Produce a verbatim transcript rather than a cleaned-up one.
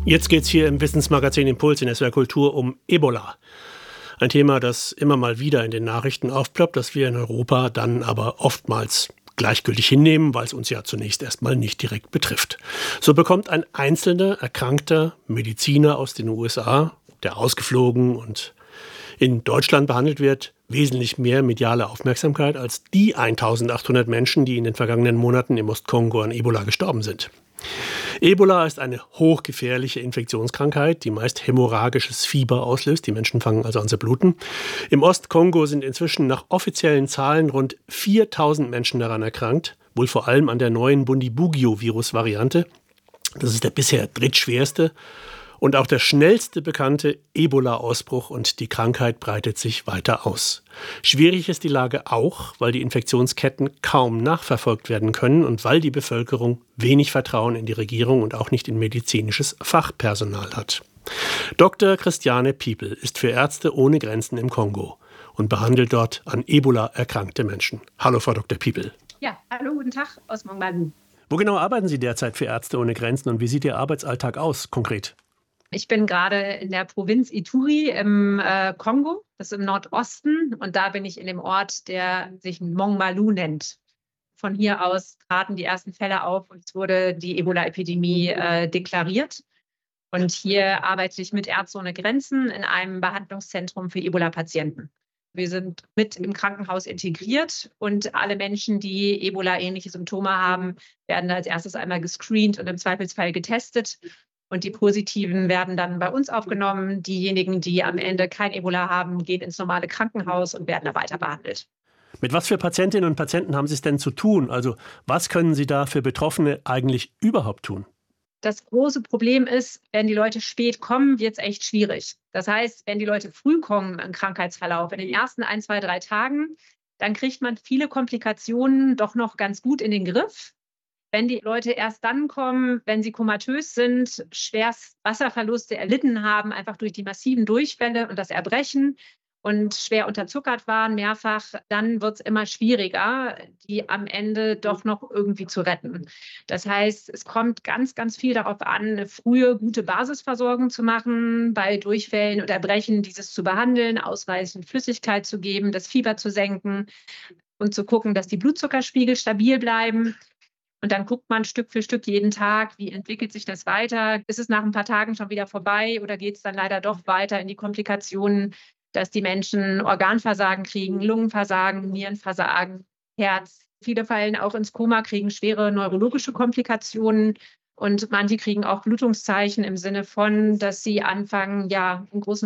Jetzt geht es hier im Wissensmagazin Impuls in S W R Kultur um Ebola. Ein Thema, das immer mal wieder in den Nachrichten aufploppt, das wir in Europa dann aber oftmals gleichgültig hinnehmen, weil es uns ja zunächst erstmal nicht direkt betrifft. So bekommt ein einzelner erkrankter Mediziner aus den U S A, der ausgeflogen und in Deutschland behandelt wird, wesentlich mehr mediale Aufmerksamkeit als die eintausendachthundert Menschen, die in den vergangenen Monaten im Ostkongo an Ebola gestorben sind. Ebola ist eine hochgefährliche Infektionskrankheit, die meist hämorrhagisches Fieber auslöst. Die Menschen fangen also an zu bluten. Im Ostkongo sind inzwischen nach offiziellen Zahlen rund viertausend Menschen daran erkrankt, wohl vor allem an der neuen Bundibugyo-Virus-Variante. Das ist der bisher drittschwerste und auch der schnellste bekannte Ebola-Ausbruch, und die Krankheit breitet sich weiter aus. Schwierig ist die Lage auch, weil die Infektionsketten kaum nachverfolgt werden können und weil die Bevölkerung wenig Vertrauen in die Regierung und auch nicht in medizinisches Fachpersonal hat. Doktor Christiane Piepel ist für Ärzte ohne Grenzen im Kongo und behandelt dort an Ebola erkrankte Menschen. Hallo, Frau Doktor Piepel. Ja, hallo, guten Tag aus Mongmalu. Wo genau arbeiten Sie derzeit für Ärzte ohne Grenzen und wie sieht Ihr Arbeitsalltag aus, konkret? Ich bin gerade in der Provinz Ituri im äh, Kongo, das ist im Nordosten, und da bin ich in dem Ort, der sich Mongmalu nennt. Von hier aus traten die ersten Fälle auf und es wurde die Ebola-Epidemie äh, deklariert. Und hier arbeite ich mit Ärzte ohne Grenzen in einem Behandlungszentrum für Ebola-Patienten. Wir sind mit im Krankenhaus integriert und alle Menschen, die Ebola-ähnliche Symptome haben, werden als erstes einmal gescreent und im Zweifelsfall getestet. Und die Positiven werden dann bei uns aufgenommen. Diejenigen, die am Ende kein Ebola haben, gehen ins normale Krankenhaus und werden da weiter behandelt. Mit was für Patientinnen und Patienten haben Sie es denn zu tun? Also was können Sie da für Betroffene eigentlich überhaupt tun? Das große Problem ist, wenn die Leute spät kommen, wird es echt schwierig. Das heißt, wenn die Leute früh kommen im Krankheitsverlauf, in den ersten ein, zwei, drei Tagen, dann kriegt man viele Komplikationen doch noch ganz gut in den Griff. Wenn die Leute erst dann kommen, wenn sie komatös sind, schwerst Wasserverluste erlitten haben, einfach durch die massiven Durchfälle und das Erbrechen und schwer unterzuckert waren mehrfach, dann wird es immer schwieriger, die am Ende doch noch irgendwie zu retten. Das heißt, es kommt ganz, ganz viel darauf an, eine frühe, gute Basisversorgung zu machen, bei Durchfällen und Erbrechen dieses zu behandeln, ausreichend Flüssigkeit zu geben, das Fieber zu senken und zu gucken, dass die Blutzuckerspiegel stabil bleiben. Und dann guckt man Stück für Stück jeden Tag, wie entwickelt sich das weiter? Ist es nach ein paar Tagen schon wieder vorbei oder geht es dann leider doch weiter in die Komplikationen, dass die Menschen Organversagen kriegen, Lungenversagen, Nierenversagen, Herz. Viele fallen auch ins Koma, kriegen schwere neurologische Komplikationen und manche kriegen auch Blutungszeichen im Sinne von, dass sie anfangen, ja, einen großen